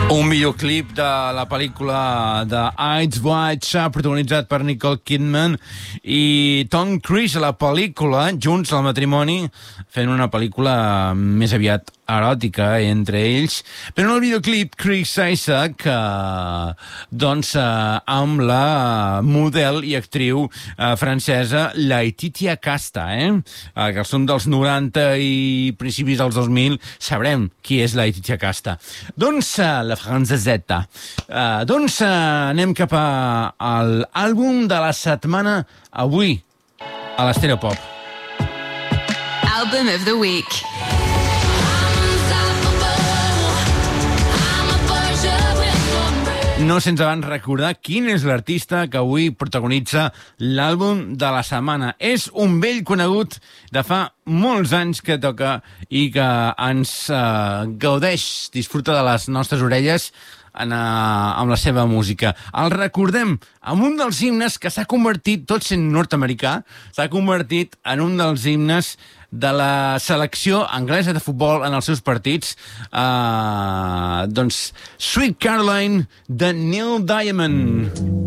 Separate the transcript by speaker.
Speaker 1: Un videoclip de la pel·lícula de Eyes Wide Shut, protagonitzat per Nicole Kidman i Tom Cruise a la pel·lícula, junts al matrimoni, fent una pel·lícula més aviat eròtica entre ells. Però en el videoclip, Chris Isaac, amb la model i actriu francesa Laetitia Casta, que som dels 90 i principis dels 2000, sabrem qui és Laetitia Casta. Doncs la franceseta. Anem cap a l'àlbum de la setmana avui a l'Estèreo Pop.
Speaker 2: Album of the Week.
Speaker 1: No sense abans recordar quin és l'artista que avui protagonitza l'àlbum de la setmana. És un vell conegut de fa molts anys que toca i que ens gaudeix, disfruta de les nostres orelles amb la seva música. El recordem amb un dels himnes que s'ha convertit, tot sent nord-americà, s'ha convertit en un dels himnes de la selecció anglesa de futbol en els seus partits, Sweet Caroline de Neil Diamond.